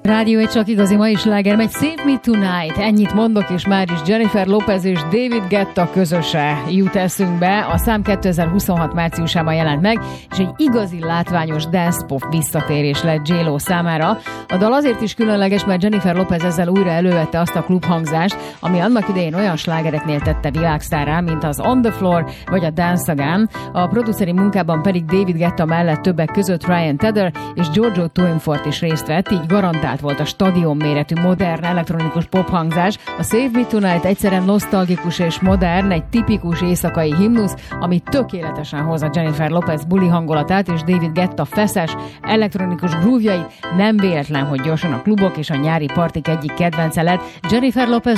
Rádió egy csak igazi mai sláger megy, Save Me Tonight. Ennyit mondok, és már is Jennifer Lopez és David Guetta közöse jut eszünkbe. A szám 2026 márciusában jelent meg, és egy igazi látványos dance pop visszatérés lett J-Lo számára. A dal azért is különleges, mert Jennifer Lopez ezzel újra elővette azt a klubhangzást, ami annak idején olyan slágereknél tette világsztárrá, mint az On the Floor vagy a Dance Again. A produceri munkában pedig David Guetta mellett többek között Ryan Tedder és Giorgio Tuinfort is részt vett, így garantált volt a stadionméretű modern elektronikus pophangzás. A Save Me Tonight egyszerűen nosztalgikus és modern, egy tipikus éjszakai himnusz, ami tökéletesen hozza Jennifer Lopez buli hangulatát és David Guetta feszes, elektronikus groove-jait. Nem véletlen, hogy gyorsan a klubok és a nyári partik egyik kedvence lett. Jennifer Lopez